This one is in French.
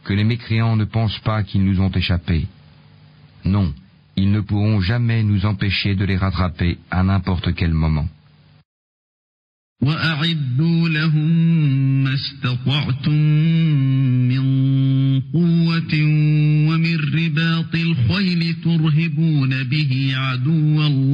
que les mécréants ne pensent pas qu'ils nous ont échappé. Non, ils ne pourront jamais nous empêcher de les rattraper à n'importe quel moment. وأعدوا لهم ما استطعتم من قوة ومن رباط الخيل ترهبون به عدو الله